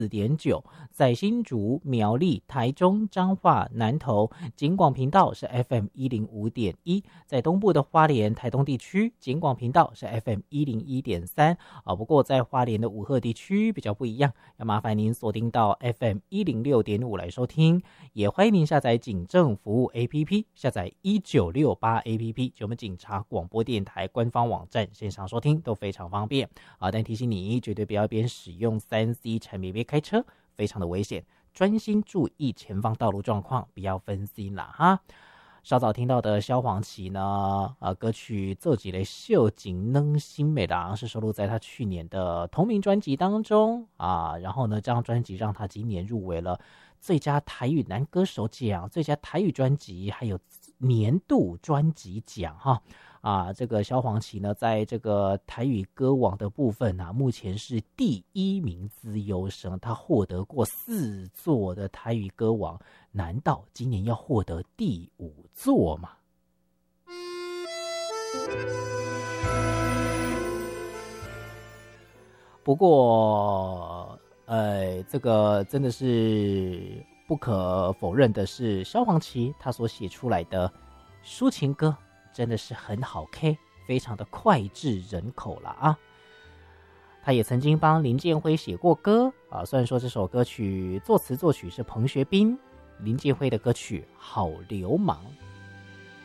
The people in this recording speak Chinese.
4.9，在新竹、苗栗、台中、彰化、南投警广频道是 FM105.1，在东部的花莲、台东地区警广频道是 FM101.3不过在花莲的五鹤地区比较不一样，要麻烦您锁定到 FM106.5来收听，也欢迎您下载警政服务 APP， 下载1968 APP， 就我们警察广播电台官方网站线上收听都非常方便但提醒你绝对不要边使用 3C 产品边开车，非常的危险，专心注意前方道路状况，不要分心啦哈。稍早听到的萧煌奇呢，歌曲《做几类秀景能新美郎》是收录在他去年的同名专辑当中然后呢，这张专辑让他今年入围了最佳台语男歌手奖、最佳台语专辑，还有年度专辑奖哈。这个萧煌奇呢，在这个台语歌王的部分目前是第1名资优生，他获得过4座的台语歌王，难道今年要获得第5座吗？不过这个真的是不可否认的是，萧煌奇他所写出来的抒情歌真的是很好 K， 非常的脍炙人口了他也曾经帮林建辉写过歌虽然说这首歌曲作词作曲是彭学斌，林建辉的歌曲《好流氓》